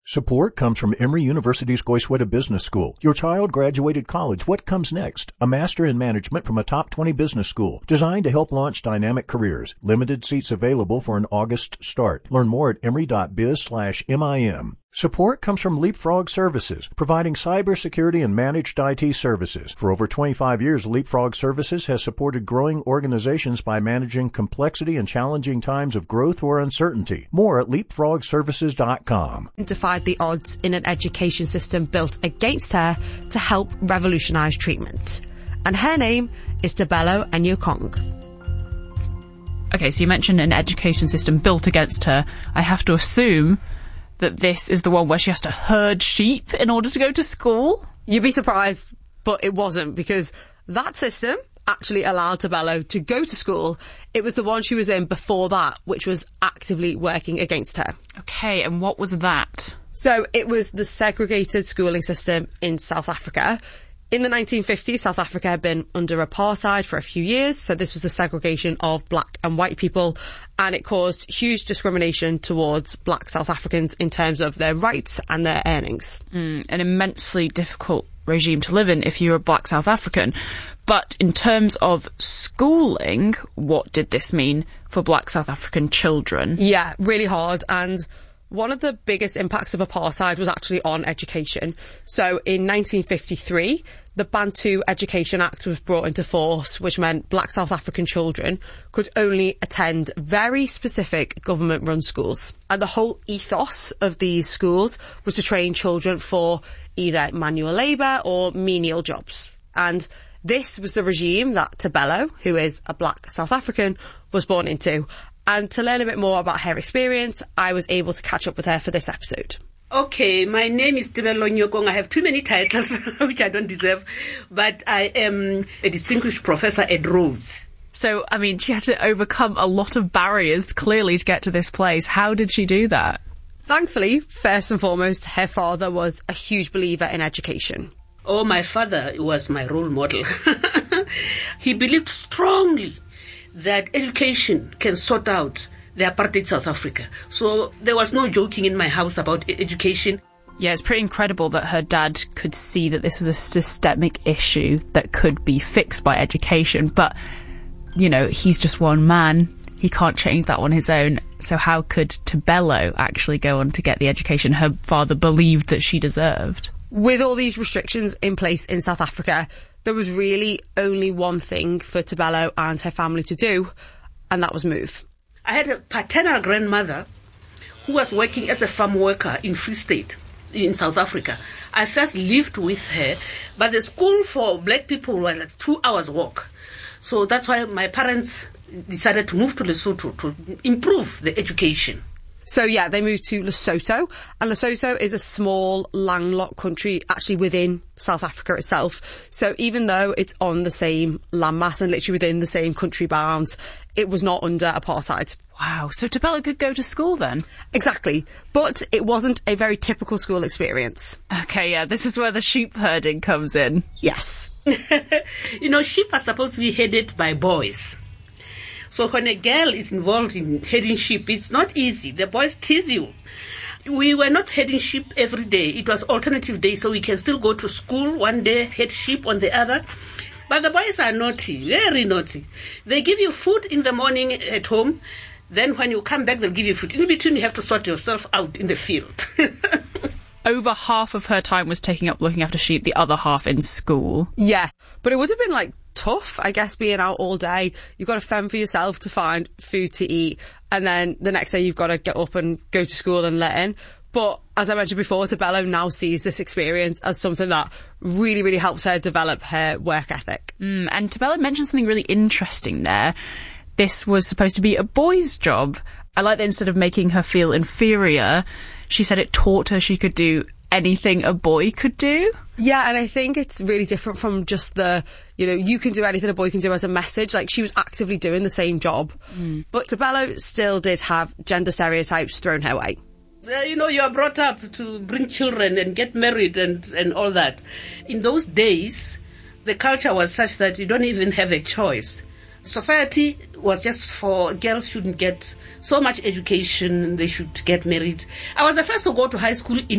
Support comes from Emory University's Goizueta Business School. Your child graduated college. What comes next? A master in management from a top 20 business school designed to help launch dynamic careers. Limited seats available for an August start. Learn more at emory.biz/MIM. Support comes from Leapfrog Services, providing cybersecurity and managed IT services. For over 25 years, Leapfrog Services has supported growing organizations by managing complexity and challenging times of growth or uncertainty. More at leapfrogservices.com. Defied the odds in an education system built against her to help revolutionise treatment. And her name is Tebelo Anyokong. Okay, so you mentioned an education system built against her. I have to assume that this is the one where she has to herd sheep in order to go to school? You'd be surprised, but it wasn't, because that system actually allowed Tebelo to go to school. It was the one she was in before that, which was actively working against her. Okay, and what was that? So it was the segregated schooling system in South Africa. In the 1950s, South Africa had been under apartheid for a few years, so this was the segregation of black and white people, and it caused huge discrimination towards black South Africans in terms of their rights and their earnings. An immensely difficult regime to live in if you're a black South African. But in terms of schooling, what did this mean for black South African children? Yeah, really hard, and one of the biggest impacts of apartheid was actually on education. So in 1953, the Bantu Education Act was brought into force, which meant black South African children could only attend very specific government-run schools. And the whole ethos of these schools was to train children for either manual labour or menial jobs. And this was the regime that Tebelo, who is a black South African, was born into. And to learn a bit more about her experience, I was able to catch up with her for this episode. Okay, my name is Tebelo Anyokong. I have too many titles, which I don't deserve, but I am a distinguished professor at Rhodes. So, I mean, she had to overcome a lot of barriers, clearly, to get to this place. How did she do that? Thankfully, first and foremost, her father was a huge believer in education. Oh, my father was my role model. He believed strongly that education can sort out the apartheid South Africa. So there was no joking in my house about education. Yeah, it's pretty incredible that her dad could see that this was a systemic issue that could be fixed by education. But, you know, he's just one man. He can't change that on his own. So how could Tebelo actually go on to get the education her father believed that she deserved? With all these restrictions in place in South Africa, there was really only one thing for Tebelo and her family to do, and that was move. I had a paternal grandmother who was working as a farm worker in Free State in South Africa. I first lived with her, but the school for black people was like 2 hours walk. So that's why my parents decided to move to Lesotho to improve the education. So yeah, they moved to Lesotho, and Lesotho is a small landlocked country actually within South Africa itself. So even though it's on the same landmass and literally within the same country bounds, it was not under apartheid. Wow, so Tebelo could go to school then? Exactly, but it wasn't a very typical school experience. Okay, yeah, this is where the sheep herding comes in. Yes. You know, sheep are supposed to be headed by boys. So when a girl is involved in heading sheep, it's not easy. The boys tease you. We were not heading sheep every day. It was alternative days, so we can still go to school one day, head sheep on the other. But the boys are naughty, very naughty. They give you food in the morning at home. Then when you come back, they'll give you food. In between, you have to sort yourself out in the field. Over half of her time was taking up looking after sheep, the other half in school. Yeah, but it would have been like tough, I guess, being out all day. You've got to fend for yourself to find food to eat, and then the next day you've got to get up and go to school and let in. But as I mentioned before, Tebelo now sees this experience as something that really, really helps her develop her work ethic. And Tebelo mentioned something really interesting there. This was supposed to be a boy's job. I like that instead of making her feel inferior, she said it taught her she could do anything a boy could do. Yeah, and I think it's really different from just the, you know, you can do anything a boy can do as a message. Like, she was actively doing the same job. But Tebelo still did have gender stereotypes thrown her way. You know, you are brought up to bring children and get married and all that. In those days, the culture was such that you don't even have a choice. Society was just for girls shouldn't get so much education, they should get married. I was the first to go to high school in